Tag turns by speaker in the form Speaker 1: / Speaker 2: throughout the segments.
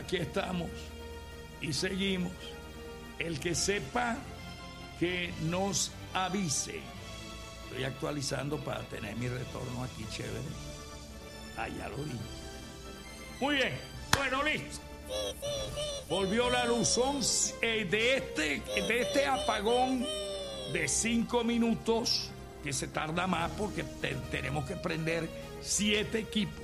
Speaker 1: aquí estamos y seguimos. El que sepa, que nos avise. Estoy actualizando para tener mi retorno aquí chévere. Ya lo vi. Muy bien, bueno, listo. Volvió la luz. Son de este apagón de 5 minutos, que se tarda más porque tenemos que prender 7 equipos.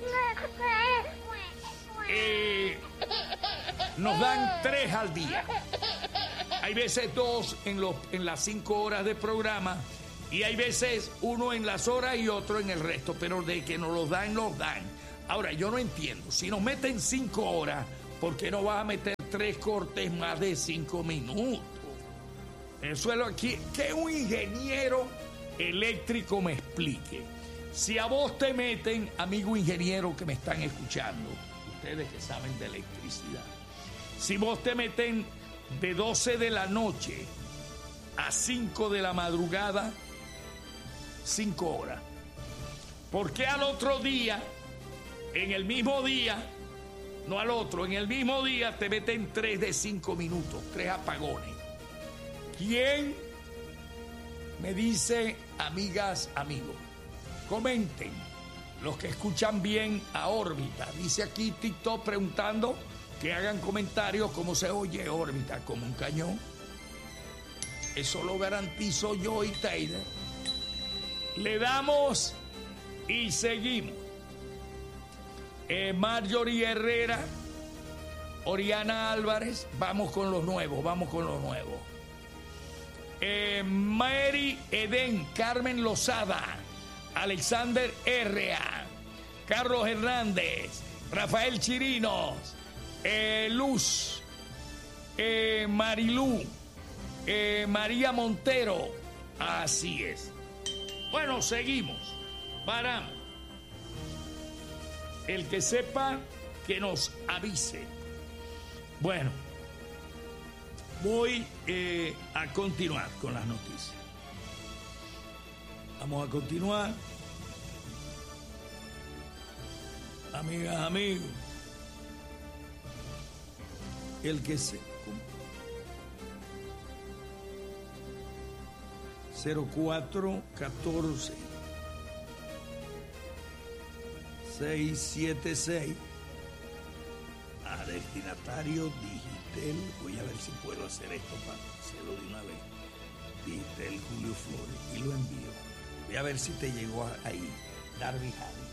Speaker 1: Nos dan 3 al día. Hay veces 2 en las 5 horas de programa, y hay veces 1 en las horas y otro en el resto, pero de que nos los dan, nos dan. Ahora, yo no entiendo, si nos meten 5 horas, ¿por qué no vas a meter 3 cortes más de 5 minutos? Eso es lo que un ingeniero eléctrico me explique. Si a vos te meten, amigo ingeniero que me están escuchando, ustedes que saben de electricidad, si vos te meten de 12 de la noche a 5 de la madrugada, 5 horas, ¿por qué al otro día, en el mismo día, no al otro, en el mismo día te meten 3 de 5 minutos, 3 apagones? ¿Quién me dice, amigas, amigos? Comenten, los que escuchan bien a órbita. Dice aquí TikTok preguntando que hagan comentarios cómo se oye órbita, como un cañón. Eso lo garantizo yo y Taylor. Le damos y seguimos. Marjorie Herrera, Oriana Álvarez, vamos con los nuevos. Mary Eden, Carmen Lozada, Alexander R.A., Carlos Hernández, Rafael Chirinos, Luz, Marilú, María Montero. Así es. Bueno, seguimos. Paramos. El que sepa, que nos avise. Bueno, voy a continuar con las noticias. Vamos a continuar. Amigas, amigos. El que se... 0414 676 a destinatario Digitel. Voy a ver si puedo hacer esto para hacerlo de una vez. Digitel Julio Flores, y lo envío. Voy a ver si te llegó ahí, Darby Javi.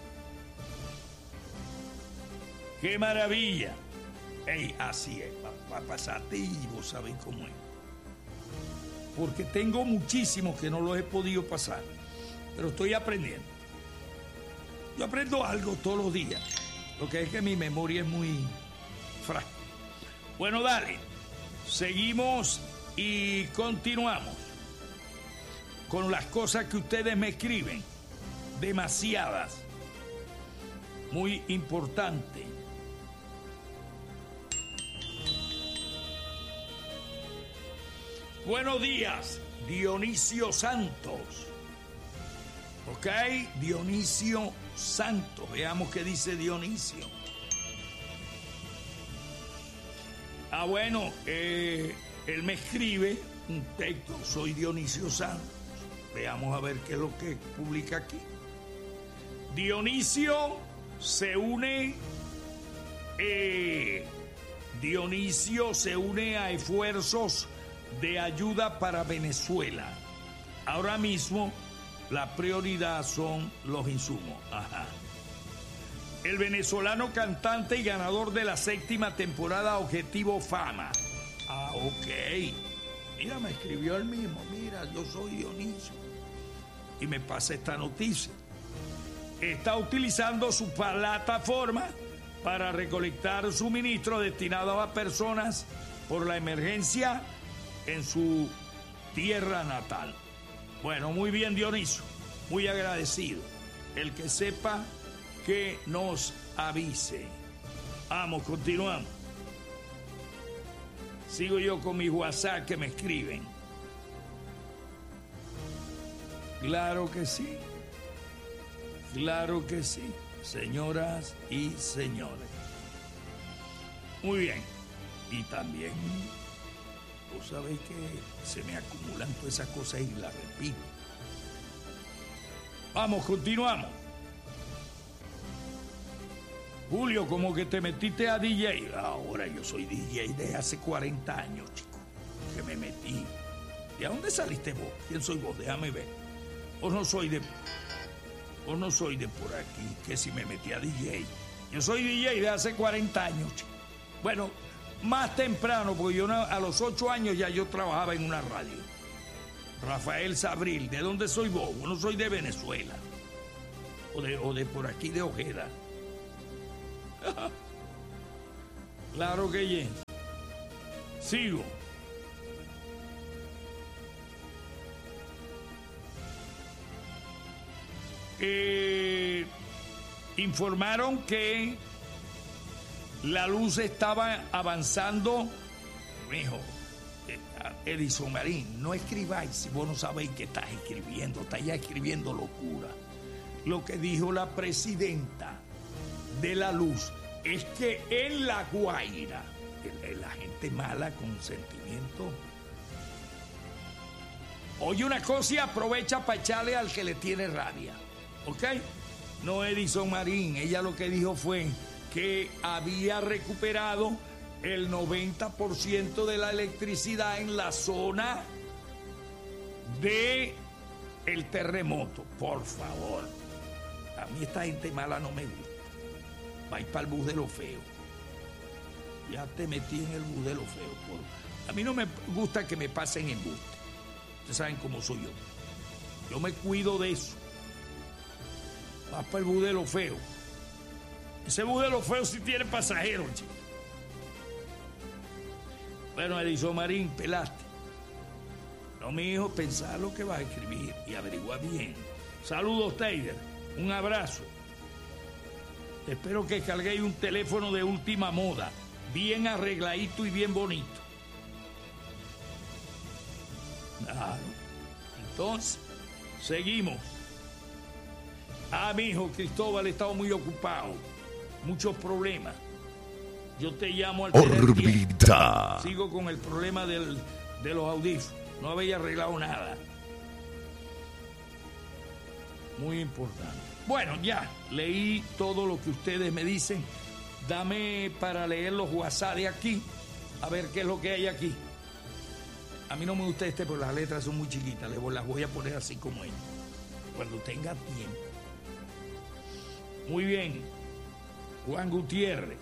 Speaker 1: ¡Qué maravilla! Ey, así es, para pasarte y vos sabéis cómo es. Porque tengo muchísimos que no los he podido pasar, pero estoy aprendiendo. Yo aprendo algo todos los días, lo que es que mi memoria es muy frágil. Bueno, dale, seguimos y continuamos con las cosas que ustedes me escriben, demasiadas, muy importante. Buenos días, Dionisio Santos. Ok, Dionisio Santos. Veamos qué dice Dionisio. Bueno, él me escribe un texto. Soy Dionisio Santos. Veamos a ver qué es lo que publica aquí. Dionisio se une a esfuerzos de ayuda para Venezuela. Ahora mismo la prioridad son los insumos. Ajá. El venezolano cantante y ganador de la 7ª temporada Objetivo Fama. Ok. Mira, me escribió él mismo. Mira, yo soy Dionisio. Y me pasa esta noticia. Está utilizando su plataforma para recolectar suministros destinados a personas por la emergencia en su tierra natal. Bueno, muy bien, Dionisio, muy agradecido. El que sepa, que nos avise. Vamos, continuamos. Sigo yo con mi WhatsApp que me escriben. Claro que sí. Claro que sí, señoras y señores. Muy bien. Y también, vos sabéis que se me acumulan todas esas cosas y las repito. Vamos, continuamos. Julio, como que te metiste a DJ. Ahora yo soy DJ desde hace 40 años, chico. Que me metí. ¿Y a dónde saliste vos? ¿Quién soy vos? Déjame ver. Vos no soy de por aquí, que si me metí a DJ. Yo soy DJ de hace 40 años, chico. Bueno, más temprano, porque yo a los 8 años ya yo trabajaba en una radio. Rafael Sabril, ¿de dónde soy vos? Vos no soy de Venezuela. O de por aquí de Ojeda. Claro que yes. Sigo. Informaron que la luz estaba avanzando. Mijo, Edison Marín, no escribáis si vos no sabéis qué estás escribiendo. Estás ya escribiendo locura. Lo que dijo la presidenta de la luz es que en La Guaira, la gente mala con sentimiento, oye una cosa y aprovecha para echarle al que le tiene rabia, ¿ok? No Edison Marín, ella lo que dijo fue que había recuperado el 90% de la electricidad en la zona de el terremoto. Por favor, a mí esta gente mala no me gusta. Vais para el bus de lo feo. Ya te metí en el bus de lo feo. A mí no me gusta que me pasen embustes. Ustedes saben cómo soy yo. Yo me cuido de eso. Vas para el bus de lo feo. Ese bus de lo feo sí tiene pasajeros, chicos. Bueno, Edison Marín, pelaste. No, mi hijo, pensá lo que vas a escribir y averigua bien. Saludos, Teider. Un abrazo. Espero que carguéis un teléfono de última moda, bien arregladito y bien bonito. Claro. Entonces, seguimos. Mi hijo Cristóbal, he estado muy ocupado. Muchos problemas. Yo te llamo al teléfono. Sigo con el problema de los audífonos. No había arreglado nada. Muy importante. Bueno, ya leí todo lo que ustedes me dicen. Dame para leer los WhatsApp de aquí, a ver qué es lo que hay aquí. A mí no me gusta pero las letras son muy chiquitas. Las voy a poner así como es. Cuando tenga tiempo. Muy bien. Juan Gutiérrez.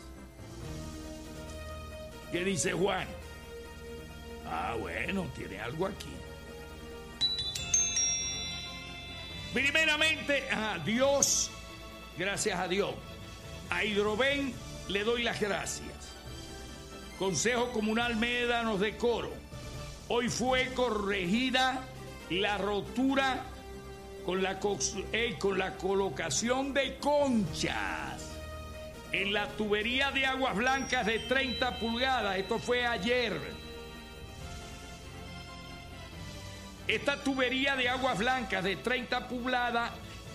Speaker 1: ¿Qué dice Juan? Bueno, tiene algo aquí. Primeramente, Dios, gracias a Dios. A Hidroven le doy las gracias. Consejo Comunal Médanos de Coro. Hoy fue corregida la rotura con la colocación de conchas en la tubería de aguas blancas de 30 pulgadas. Esto fue ayer. Esta tubería de aguas blancas de 30 pulgadas,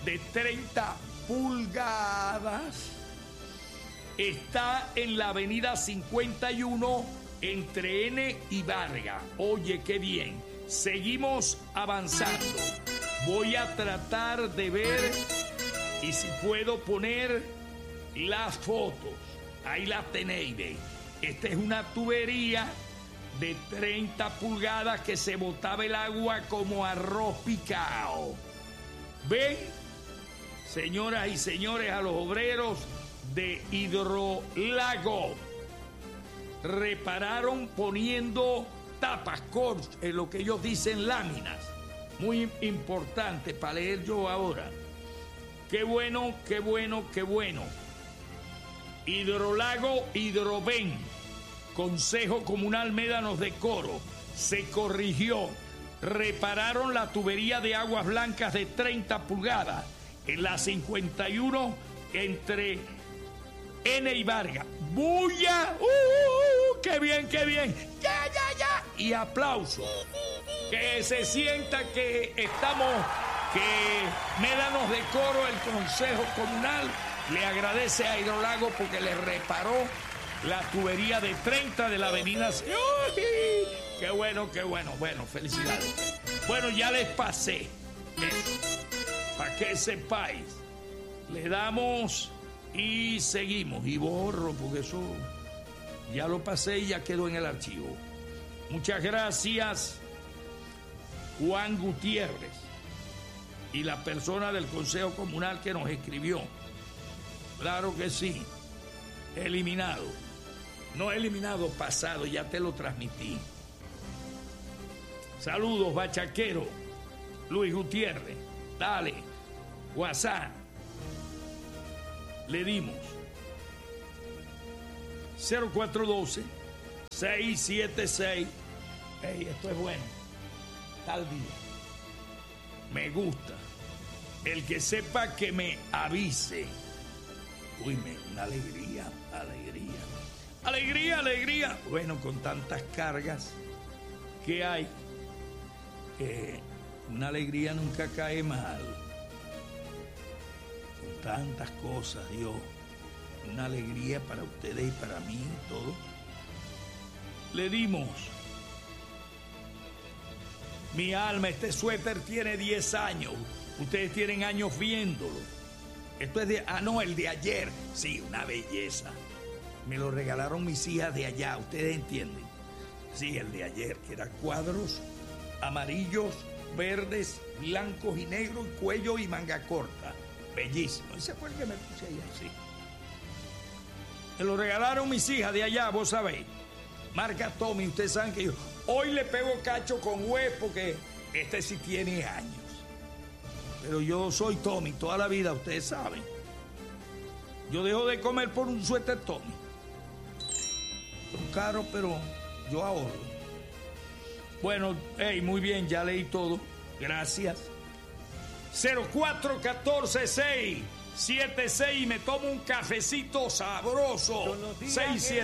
Speaker 1: está en la avenida 51 entre N y Vargas. Oye, qué bien. Seguimos avanzando. Voy a tratar de ver y si puedo poner las fotos. Ahí las tenéis. Esta es una tubería de 30 pulgadas que se botaba el agua como arroz picado. ¿Ven? Señoras y señores, a los obreros de Hidrolago repararon poniendo tapas, lo que ellos dicen láminas. Muy importante para leer yo ahora. Qué bueno, qué bueno, qué bueno. Hidrolago, Hidroven, Consejo Comunal Médanos de Coro, se corrigió. Repararon la tubería de aguas blancas de 30 pulgadas en la 51 entre N y Vargas. ¡Bulla! ¡Qué bien, qué bien! ¡Ya, ya, ya! Y aplauso. Que se sienta que estamos, que Médanos de Coro, el Consejo Comunal, le agradece a Hidrolago porque le reparó la tubería de 30 de la avenida. ¡Uy! ¡Qué bueno, qué bueno! Bueno, felicidades. Bueno, ya les pasé. Para que sepáis. Le damos y seguimos. Y borro, porque eso ya lo pasé y ya quedó en el archivo. Muchas gracias, Juan Gutiérrez, y la persona del Consejo Comunal que nos escribió. Claro que sí. Eliminado. No eliminado, pasado, ya te lo transmití. Saludos, bachaquero. Luis Gutiérrez. Dale. WhatsApp. Le dimos 0412-676. Hey, esto es bueno. Tal día. Me gusta. El que sepa que me avise. Uy, una alegría, alegría. Alegría, alegría. Bueno, con tantas cargas que hay, una alegría nunca cae mal. Con tantas cosas, Dios. Una alegría para ustedes y para mí, todo. Le dimos. Mi alma, este suéter tiene 10 años. Ustedes tienen años viéndolo. Esto es de... no, el de ayer. Sí, una belleza. Me lo regalaron mis hijas de allá, ustedes entienden. Sí, el de ayer, que eran cuadros amarillos, verdes, blancos y negros, cuello y manga corta. Bellísimo. Ese fue el que me puse ahí así. Me lo regalaron mis hijas de allá, vos sabéis. Marca Tommy, ustedes saben que yo hoy le pego cacho con West porque este sí tiene años. Pero yo soy Tommy toda la vida, ustedes saben. Yo dejo de comer por un suéter Tommy. Son caros, pero yo ahorro. Bueno, hey, muy bien, ya leí todo. Gracias. 0414-676 y me tomo un cafecito sabroso. 67